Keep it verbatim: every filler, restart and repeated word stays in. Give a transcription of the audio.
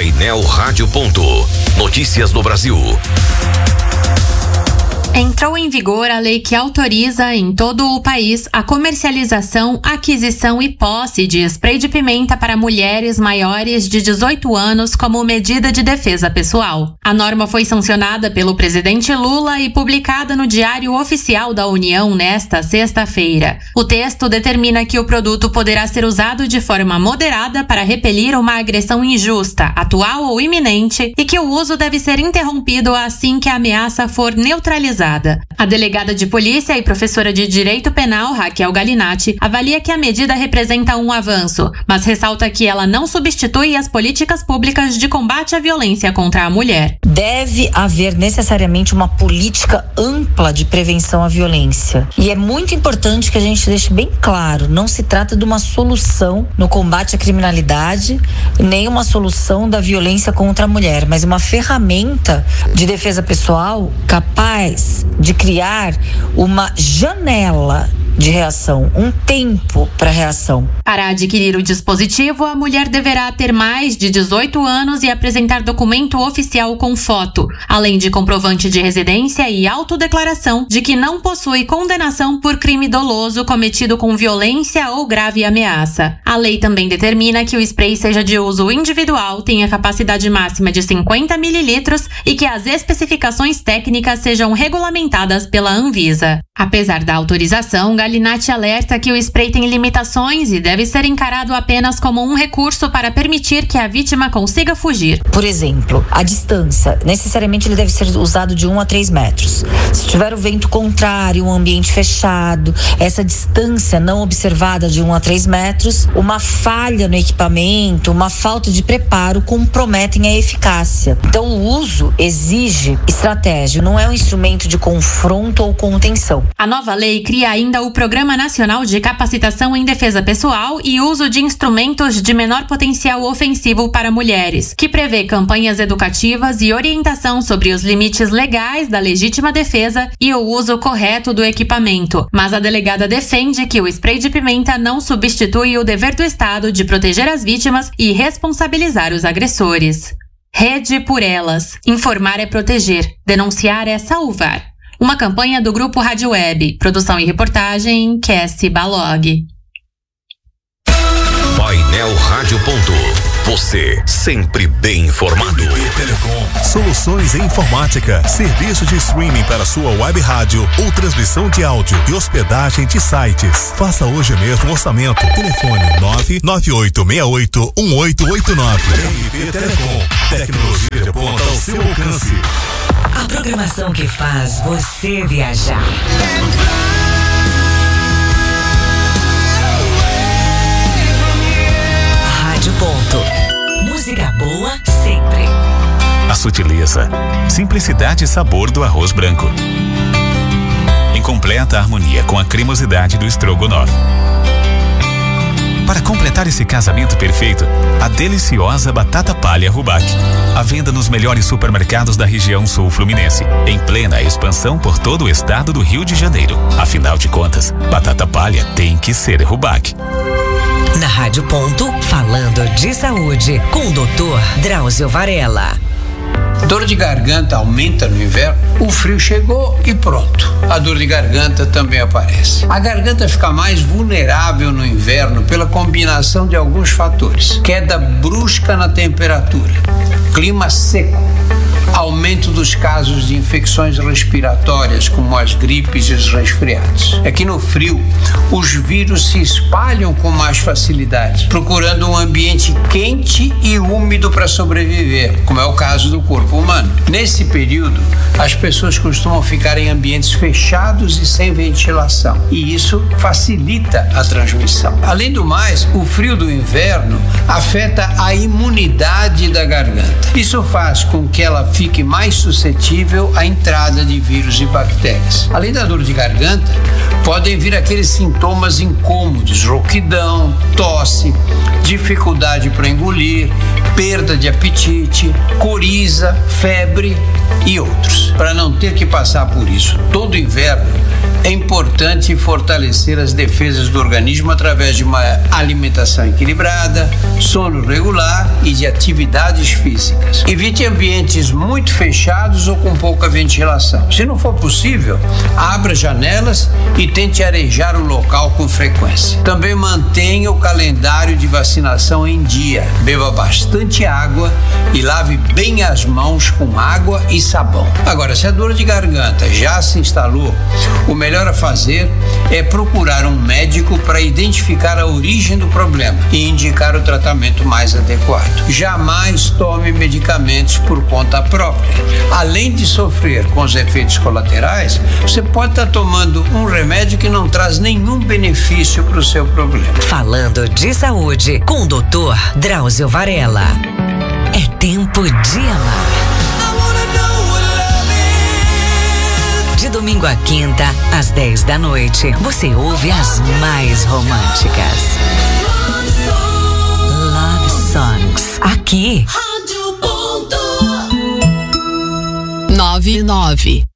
Painel Rádio Ponto. Notícias do Brasil. Entrou em vigor a lei que autoriza em todo o país a comercialização, aquisição e posse de spray de pimenta para mulheres maiores de dezoito anos como medida de defesa pessoal. A norma foi sancionada pelo presidente Lula e publicada no Diário Oficial da União nesta sexta-feira. O texto determina que o produto poderá ser usado de forma moderada para repelir uma agressão injusta, atual ou iminente, e que o uso deve ser interrompido assim que a ameaça for neutralizada. A delegada de polícia e professora de direito penal, Raquel Galinatti, avalia que a medida representa um avanço, mas ressalta que ela não substitui as políticas públicas de combate à violência contra a mulher. Deve haver necessariamente uma política ampla de prevenção à violência. E é muito importante que a gente deixe bem claro, não se trata de uma solução no combate à criminalidade, nem uma solução da violência contra a mulher, mas uma ferramenta de defesa pessoal capaz de criar uma janela de reação, um tempo para reação. Para adquirir o dispositivo, a mulher deverá ter mais de dezoito anos e apresentar documento oficial com foto, além de comprovante de residência e autodeclaração de que não possui condenação por crime doloso cometido com violência ou grave ameaça. A lei também determina que o spray seja de uso individual, tenha capacidade máxima de cinquenta mililitros e que as especificações técnicas sejam regulamentadas pela Anvisa. Apesar da autorização, Galinatti alerta que o spray tem limitações e deve ser encarado apenas como um recurso para permitir que a vítima consiga fugir. Por exemplo, a distância. Necessariamente ele deve ser usado de um a três metros. Se tiver o vento contrário, um ambiente fechado, essa distância não observada de um a três metros, uma falha no equipamento, uma falta de preparo comprometem a eficácia. Então o uso exige estratégia, não é um instrumento de confronto ou contenção. A nova lei cria ainda o Programa Nacional de Capacitação em Defesa Pessoal e Uso de Instrumentos de Menor Potencial Ofensivo para Mulheres, que prevê campanhas educativas e orientação sobre os limites legais da legítima defesa e o uso correto do equipamento. Mas a delegada defende que o spray de pimenta não substitui o dever do Estado de proteger as vítimas e responsabilizar os agressores. Rede por Elas. Informar é proteger. Denunciar é salvar. Uma campanha do Grupo Rádio Web. Produção e reportagem, Cassie Balog. Painel Rádio Ponto. Você sempre bem informado. Telecom. Soluções em informática. Serviço de streaming para sua web rádio ou transmissão de áudio e hospedagem de sites. Faça hoje mesmo um orçamento. Telefone nove nove oito seis oito um oito oito nove. R B Telecom. Tecnologia de ponta ao seu alcance. A programação que faz você viajar. Rádio Ponto. Música boa sempre. A sutileza, simplicidade e sabor do arroz branco. Em completa harmonia com a cremosidade do estrogonofe. Para completar esse casamento perfeito, a deliciosa batata palha Rubac. À venda nos melhores supermercados da região sul fluminense, em plena expansão por todo o estado do Rio de Janeiro. Afinal de contas, batata palha tem que ser Rubac. Na Rádio Ponto, falando de saúde, com o doutor Drauzio Varela. Dor de garganta aumenta no inverno, o frio chegou e pronto. A dor de garganta também aparece. A garganta fica mais vulnerável no inverno pela combinação de alguns fatores. Queda brusca na temperatura, clima seco, aumento dos casos de infecções respiratórias, como as gripes e os resfriados. É que no frio, os vírus se espalham com mais facilidade, procurando um ambiente quente e úmido para sobreviver, como é o caso do corpo humano. Nesse período, as pessoas costumam ficar em ambientes fechados e sem ventilação, e isso facilita a transmissão. Além do mais, o frio do inverno afeta a imunidade da garganta. Isso faz com que ela fique fique mais suscetível à entrada de vírus e bactérias. Além da dor de garganta, podem vir aqueles sintomas incômodos, rouquidão, tosse, dificuldade para engolir, perda de apetite, coriza, febre e outros. Para não ter que passar por isso todo inverno, é importante fortalecer as defesas do organismo através de uma alimentação equilibrada, sono regular e de atividades físicas. Evite ambientes muito fechados ou com pouca ventilação. Se não for possível, abra janelas e tente arejar o local com frequência. Também mantenha o calendário de vacinação em dia. Beba bastante água e lave bem as mãos com água e sabão. Agora, se a dor de garganta já se instalou, o melhor a fazer é procurar um médico para identificar a origem do problema e indicar o tratamento mais adequado. Jamais tome medicamentos por conta própria. Além de sofrer com os efeitos colaterais, você pode estar tomando um remédio que não traz nenhum benefício para o seu problema. Falando de saúde com o doutor Drauzio Varella. É tempo de amar. De domingo a quinta, às dez da noite, você ouve as mais românticas. Love Songs. Aqui. Rádio ponto nove nove.